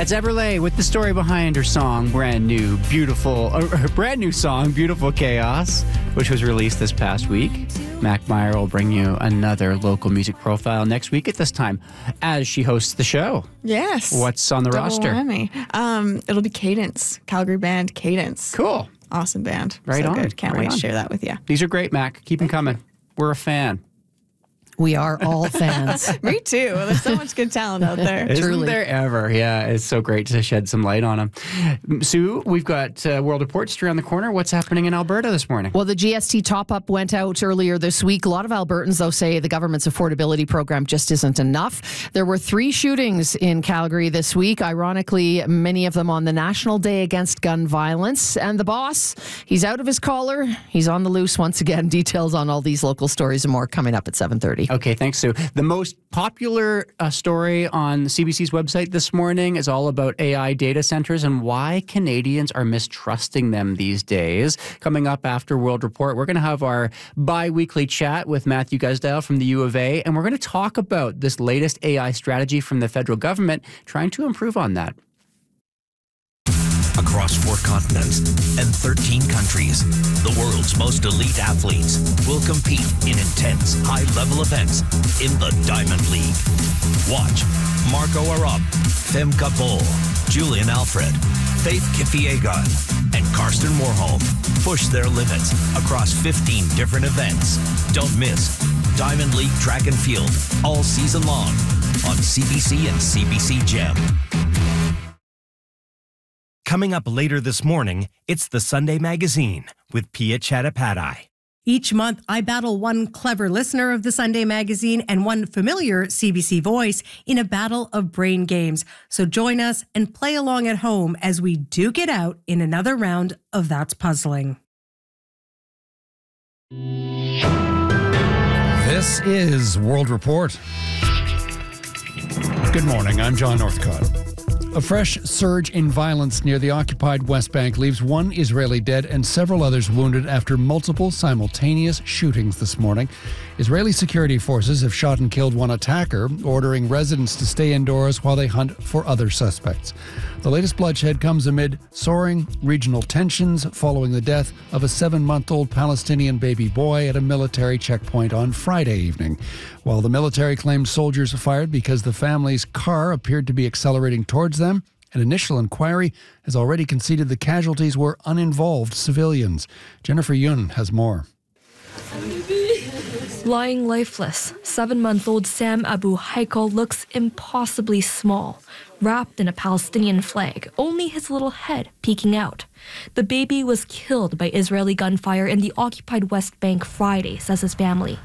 That's Everlay with the story behind her song, brand new song, Beautiful Chaos, which was released this past week. Mac Meyer will bring you another local music profile next week at this time as she hosts the show. Yes. What's on the roster? Whammy. It'll be Cadence, Calgary band Cadence. Cool. Awesome band. Right so on. Good. Can't Right wait on. to share that with you. These are great, Mac. Keep them coming. We're a fan. We are all fans. Me too. There's so much good talent out there. Isn't Truly. there ever? Yeah, it's so great to shed some light on them. Sue, we've got World Report just around the corner. What's happening in Alberta this morning? Well, the GST top-up went out earlier this week. A lot of Albertans, though, say the government's affordability program just isn't enough. There were 3 shootings in Calgary this week. Ironically, many of them on the National Day Against Gun Violence. And the boss, he's out of his collar. He's on the loose once again. Details on all these local stories and more coming up at 7:30. Okay, thanks, Sue. The most popular story on CBC's website this morning is all about AI data centers and why Canadians are mistrusting them these days. Coming up after World Report, we're going to have our bi-weekly chat with Matthew Gusdale from the U of A, and we're going to talk about this latest AI strategy from the federal government trying to improve on that. Across 4 continents and 13 countries, the world's most elite athletes will compete in intense, high-level events in the Diamond League. Watch Marco Arop, Femke Bol, Julian Alfred, Faith Kipyegon, and Karsten Warholm push their limits across 15 different events. Don't miss Diamond League Track and Field all season long on CBC and CBC Gem. Coming up later this morning, it's the Sunday Magazine with Pia Chattopadhyay. Each month, I battle one clever listener of the Sunday Magazine and one familiar CBC voice in a battle of brain games. So join us and play along at home as we duke it out in another round of That's Puzzling. This is World Report. Good morning, I'm John Northcott. A fresh surge in violence near the occupied West Bank leaves one Israeli dead and several others wounded after multiple simultaneous shootings this morning. Israeli security forces have shot and killed one attacker, ordering residents to stay indoors while they hunt for other suspects. The latest bloodshed comes amid soaring regional tensions following the death of a 7-month-old Palestinian baby boy at a military checkpoint on Friday evening. While the military claimed soldiers fired because the family's car appeared to be accelerating towards them, an initial inquiry has already conceded the casualties were uninvolved civilians. Jennifer Yun has more. Lying lifeless, 7-month-old Sam Abu Haikal looks impossibly small, wrapped in a Palestinian flag, only his little head peeking out. The baby was killed by Israeli gunfire in the occupied West Bank Friday, says his family.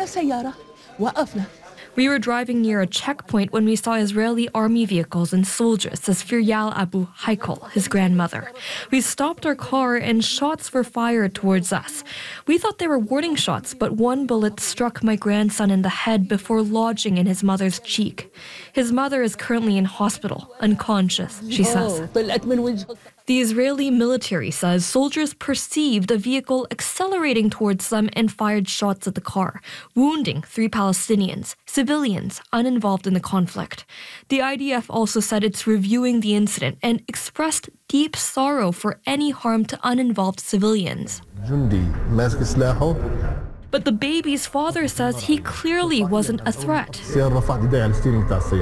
We were driving near a checkpoint when we saw Israeli army vehicles and soldiers, says Firyal Abu Haikal, his grandmother. We stopped our car and shots were fired towards us. We thought they were warning shots, but one bullet struck my grandson in the head before lodging in his mother's cheek. His mother is currently in hospital, unconscious, she says. The Israeli military says soldiers perceived a vehicle accelerating towards them and fired shots at the car, wounding 3 Palestinians, civilians uninvolved in the conflict. The IDF also said it's reviewing the incident and expressed deep sorrow for any harm to uninvolved civilians. But the baby's father says he clearly wasn't a threat.